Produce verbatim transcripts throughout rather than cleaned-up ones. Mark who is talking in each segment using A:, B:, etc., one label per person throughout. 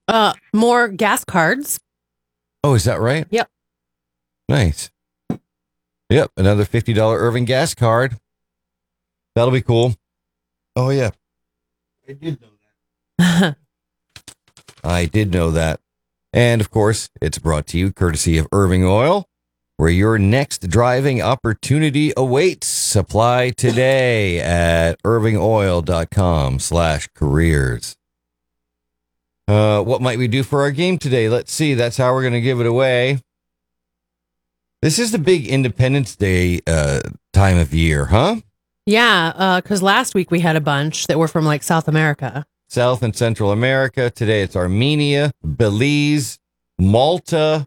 A: Uh, more gas cards.
B: Oh, is that right?
A: Yep.
B: Nice. Yep, another fifty dollars Irving gas card. That'll be cool. Oh, yeah. I did know that. I did know that. And, of course, it's brought to you courtesy of Irving Oil, where your next driving opportunity awaits. Apply today at irvingoil.com slash careers. Uh, what might we do for our game today? Let's see. That's how we're going to give it away. This is the big Independence Day uh, time of year, huh?
A: Yeah, because uh, last week we had a bunch that were from like South America.
B: South and Central America. Today it's Armenia, Belize, Malta.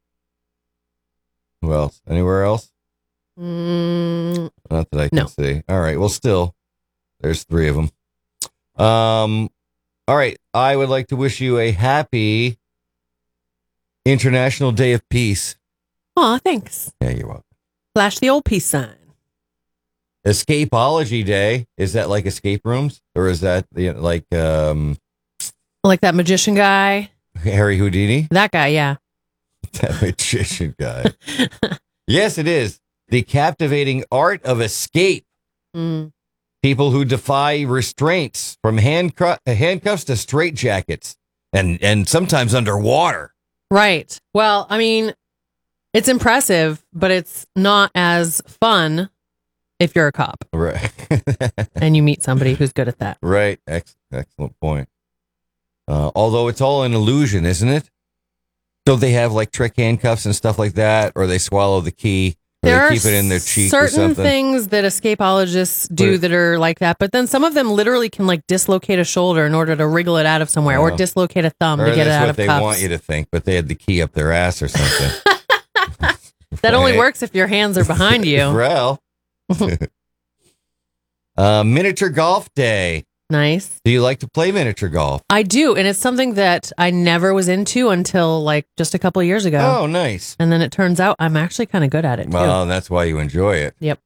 B: Who else? Anywhere else?
A: Mm,
B: Not that I can
A: no.
B: see. All right. Well, still, there's three of them. Um. All right. I would like to wish you a happy International Day of Peace.
A: Aw, thanks.
B: Yeah, you're welcome.
A: Flash the old peace sign.
B: Escapology Day. Is that like escape rooms? Or is that you know, like um,
A: Like that magician guy.
B: Harry Houdini?
A: That guy, yeah.
B: That magician guy. Yes, it is. The captivating art of escape.
A: Mm.
B: People who defy restraints from handcru- handcuffs to straitjackets and, and sometimes underwater.
A: Right. Well, I mean, it's impressive, but it's not as fun if you're a cop.
B: Right.
A: And you meet somebody who's good at that.
B: Right. Ex- excellent point. Uh, although it's all an illusion, isn't it? Don't they have like trick handcuffs and stuff like that? Or they swallow the key? Or
A: There
B: they
A: are
B: keep it in their cheek or
A: certain
B: something?
A: things that escapologists do
B: But-
A: that are like that, but then some of them literally can like dislocate a shoulder in order to wriggle it out of somewhere, or
B: Oh.
A: dislocate a thumb
B: Or
A: to get it
B: that's
A: out
B: what
A: of
B: they
A: cuffs.
B: want you to think, but they had the key up their ass or something.
A: That only
B: Right.
A: works if your hands are behind you.
B: Well. uh, miniature golf day.
A: Nice.
B: Do you like to play miniature golf?
A: I do, and it's something that I never was into until like just a couple of years ago.
B: Oh, nice.
A: And then it turns out I'm actually kind of good at it too.
B: Well, that's why you enjoy it.
A: Yep.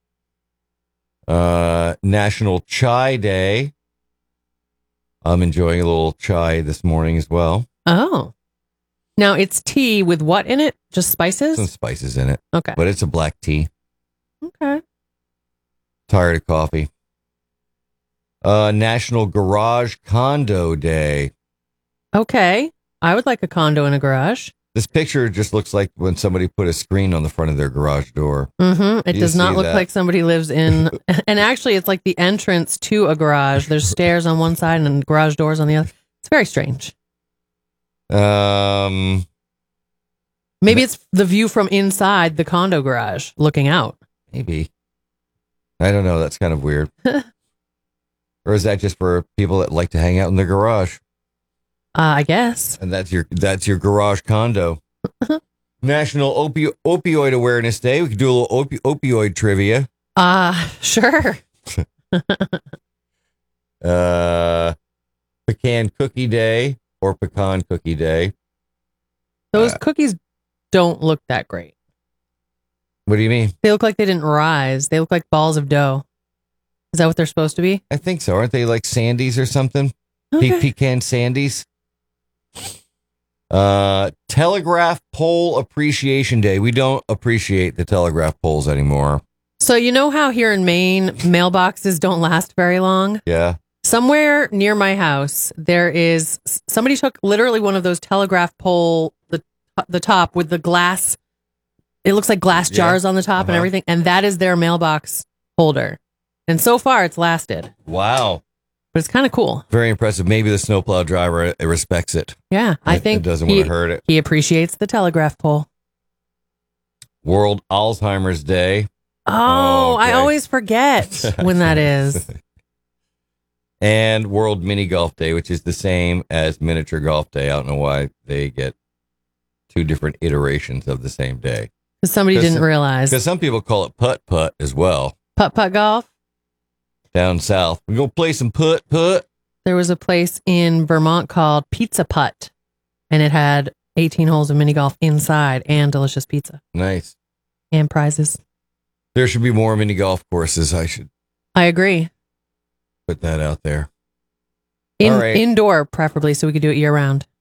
B: Uh, National Chai Day. I'm enjoying a little chai this morning as well.
A: Oh. Now it's tea with what in it? Just spices?
B: Some spices in it,
A: Okay.
B: but it's a black tea.
A: Okay.
B: Tired of coffee. Uh, National Garage Condo Day.
A: Okay. I would like a condo in a garage.
B: This picture just looks like when somebody put a screen on the front of their garage door.
A: Mm-hmm. It
B: You
A: does not
B: see
A: look
B: that?
A: like somebody lives in, and actually it's like the entrance to a garage. There's stairs on one side and garage doors on the other. It's very strange.
B: Um,
A: Maybe it's the view from inside the condo garage looking out.
B: maybe. I don't know. That's kind of weird. Or is that just for people that like to hang out in their garage?
A: Uh, I guess.
B: And that's your that's your garage condo. National Opi- Opioid Awareness Day. We could do a little opi- opioid trivia.
A: Uh, sure.
B: Uh, Pecan Cookie Day or Pecan Cookie Day.
A: Those
B: Uh,
A: cookies don't look that great.
B: What do you mean?
A: They look like they didn't rise. They look like balls of dough. Is that what they're supposed to be?
B: I think so. Aren't they like Sandies or something? Pe-
A: Okay.
B: pecan Sandies. Uh, Telegraph Pole Appreciation Day. We don't appreciate the telegraph poles anymore.
A: So you know how here in Maine, mailboxes don't last very long?
B: Yeah.
A: Somewhere near my house, there is somebody took literally one of those telegraph pole, the the top with the glass. It looks like glass
B: Yeah.
A: jars on the top and
B: Uh-huh.
A: everything, and that is their mailbox holder. And so far, it's lasted,
B: Wow.
A: but it's kind of cool.
B: Very impressive. Maybe the snowplow driver uh, respects it.
A: Yeah, I
B: It-
A: think
B: it doesn't
A: he,
B: want to hurt it.
A: he appreciates the telegraph pole.
B: World Alzheimer's Day.
A: Oh, I
B: okay.
A: always forget when that is.
B: And World Mini Golf Day, which is the same as Miniature Golf Day. I don't know why they get two different iterations of the same day.
A: Because somebody
B: 'Cause-
A: didn't realize.
B: Because some people call it putt putt as well.
A: Putt putt golf.
B: Down south, we go play some putt putt.
A: There was a place in Vermont called Pizza Putt, and it had eighteen holes of mini golf inside and delicious pizza
B: Nice.
A: and prizes.
B: There should be more mini golf courses. I should
A: I agree.
B: put that out there.
A: In,
B: All right.
A: Indoor, preferably, so we could do it year round.